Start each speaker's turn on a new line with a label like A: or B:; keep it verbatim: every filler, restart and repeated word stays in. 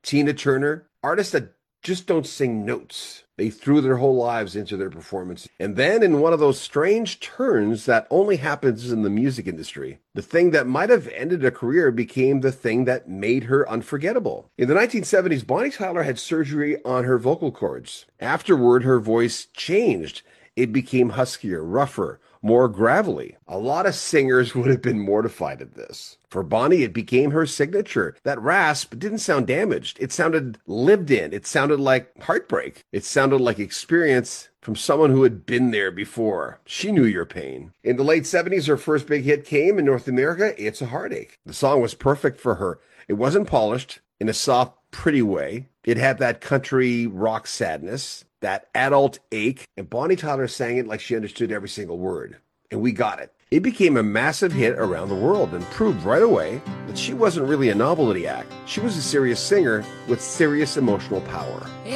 A: Tina Turner, artists that just don't sing notes. They threw their whole lives into their performance. And then, in one of those strange turns that only happens in the music industry, the thing that might have ended a career became the thing that made her unforgettable. In the nineteen seventies, Bonnie Tyler had surgery on her vocal cords. Afterward, her voice changed. It became huskier, rougher, more gravelly. A lot of singers would have been mortified at this. For Bonnie, it became her signature. That rasp didn't sound damaged. It sounded lived in. It sounded like heartbreak. It sounded like experience from someone who had been there before. She knew your pain. In the late seventies, her first big hit came in North America, It's a Heartache. The song was perfect for her. It wasn't polished in a soft, pretty way. It had that country rock sadness, that adult ache, and Bonnie Tyler sang it like she understood every single word. And we got it. It became a massive hit around the world and proved right away that she wasn't really a novelty act. She was a serious singer with serious emotional power.